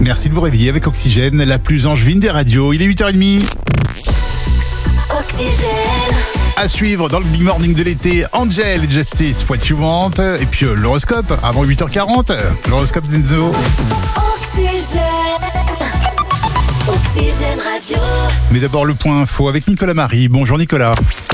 Merci de vous réveiller avec Oxygène, la plus angevine des radios. Il est 8h30. Oxygène. À suivre dans le Big Morning de l'été, Angel et Justice, What You Want. Et puis l'horoscope, avant 8h40, l'horoscope d'Enzo. Oxygène. Oxygène Radio. Mais d'abord le point info avec Nicolas Marie. Bonjour Nicolas.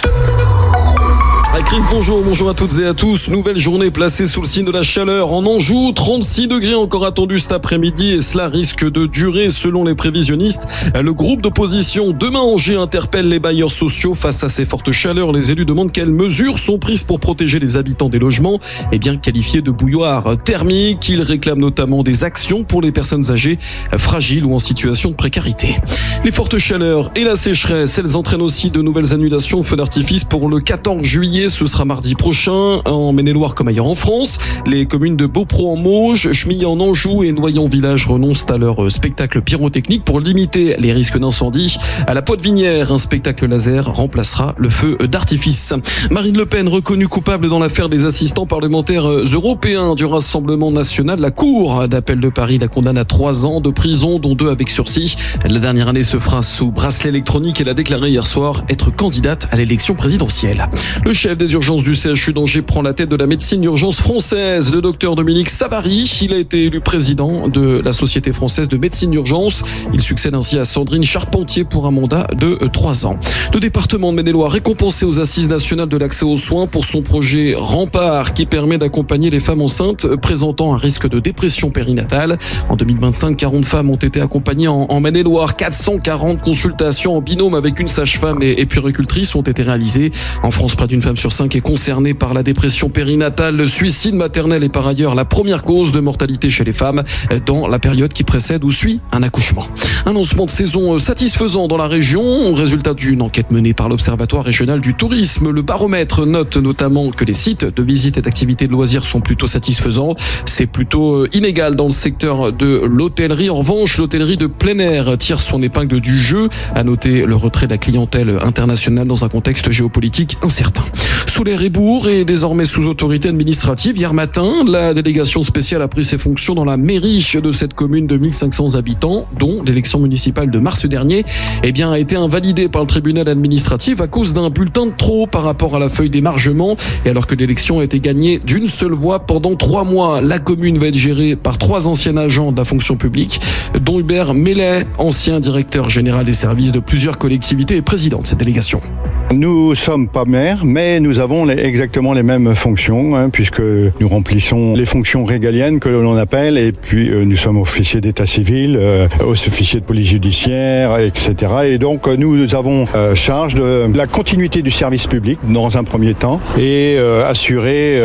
Chris, bonjour à toutes et à tous. Nouvelle journée placée sous le signe de la chaleur en Anjou. 36 degrés encore attendus cet après-midi et cela risque de durer selon les prévisionnistes. Le groupe d'opposition Demain Angers interpelle les bailleurs sociaux. Face à ces fortes chaleurs, les élus demandent quelles mesures sont prises pour protéger les habitants des logements bien qualifiés de bouilloires thermiques. Ils réclament notamment des actions pour les personnes âgées, fragiles ou en situation de précarité. Les fortes chaleurs et la sécheresse, elles entraînent aussi de nouvelles annulations de feux d'artifice pour le 14 juillet. Ce sera mardi prochain en Maine-et-Loire comme ailleurs en France. Les communes de Beaupro en Mauges, Chemillé en Anjou et Noyant Village renoncent à leur spectacle pyrotechnique pour limiter les risques d'incendie. À la Potte-Vinière, un spectacle laser remplacera le feu d'artifice. Marine Le Pen reconnue coupable dans l'affaire des assistants parlementaires européens du Rassemblement national. La Cour d'appel de Paris la condamne à 3 ans de prison, dont 2 avec sursis. La dernière année se fera sous bracelet électronique. Elle a déclaré hier soir être candidate à l'élection présidentielle. Le chef des urgences du CHU d'Angers prend la tête de la médecine d'urgence française. Le docteur Dominique Savary, il a été élu président de la Société française de médecine d'urgence. Il succède ainsi à Sandrine Charpentier pour un mandat de 3 ans. Le département de Maine-et-Loire récompensé aux Assises nationales de l'accès aux soins pour son projet Rempart qui permet d'accompagner les femmes enceintes présentant un risque de dépression périnatale. En 2025, 40 femmes ont été accompagnées en Maine-et-Loire. 440 consultations en binôme avec une sage-femme et puéricultrice ont été réalisées. En France, près d'une femme sur 5 est concernée par la dépression périnatale. Le suicide maternel est par ailleurs la première cause de mortalité chez les femmes dans la période qui précède ou suit un accouchement. Un lancement de saison satisfaisant dans la région. Résultat d'une enquête menée par l'Observatoire régional du tourisme. Le baromètre note notamment que les sites de visite et d'activités de loisirs sont plutôt satisfaisants. C'est plutôt inégal dans le secteur de l'hôtellerie. En revanche, l'hôtellerie de plein air tire son épingle du jeu. À noter le retrait de la clientèle internationale dans un contexte géopolitique incertain. Sous les Rébourgs et désormais sous autorité administrative, hier matin, la délégation spéciale a pris ses fonctions dans la mairie de cette commune de 1500 habitants, dont l'élection municipale de mars dernier a été invalidée par le tribunal administratif à cause d'un bulletin de trop par rapport à la feuille d'émargement. Et alors que l'élection a été gagnée d'une seule voix pendant 3 mois, la commune va être gérée par 3 anciens agents de la fonction publique, dont Hubert Mellet, ancien directeur général des services de plusieurs collectivités et président de cette délégation. Nous sommes pas maires, mais nous avons exactement les mêmes fonctions, puisque nous remplissons les fonctions régaliennes que l'on appelle, et puis nous sommes officiers d'état civil, officiers de police judiciaire, etc. Et donc nous avons charge de la continuité du service public dans un premier temps et assurer